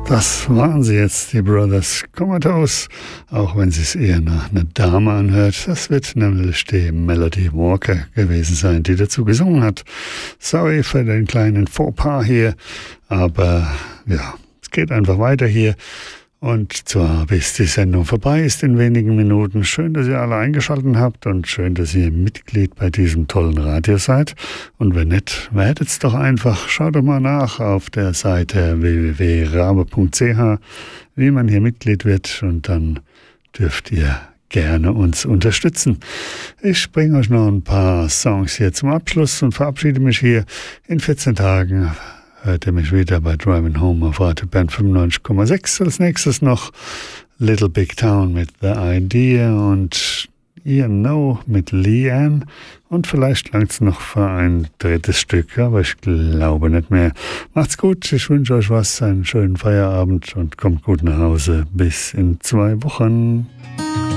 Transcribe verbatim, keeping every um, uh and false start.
Das waren sie jetzt, die Brothers Comatose, auch wenn sie es eher nach einer Dame anhört. Das wird nämlich die Melody Walker gewesen sein, die dazu gesungen hat. Sorry für den kleinen Fauxpas hier, aber ja, es geht einfach weiter hier. Und zwar bis die Sendung vorbei ist in wenigen Minuten. Schön, dass ihr alle eingeschaltet habt und schön, dass ihr Mitglied bei diesem tollen Radio seid. Und wenn nicht, werdet's doch einfach. Schaut doch mal nach auf der Seite w w w punkt rabe punkt c h, wie man hier Mitglied wird. Und dann dürft ihr gerne uns unterstützen. Ich bringe euch noch ein paar Songs hier zum Abschluss und verabschiede mich hier. In vierzehn Tagen hört ihr mich wieder bei Driving Home auf Radio Band fünfundneunzig Komma sechs. Als nächstes noch Little Big Town mit The Idea und Ian No mit Leanne. Und vielleicht langt es noch für ein drittes Stück, aber ich glaube nicht mehr. Macht's gut, ich wünsche euch was, einen schönen Feierabend und kommt gut nach Hause. Bis in zwei Wochen.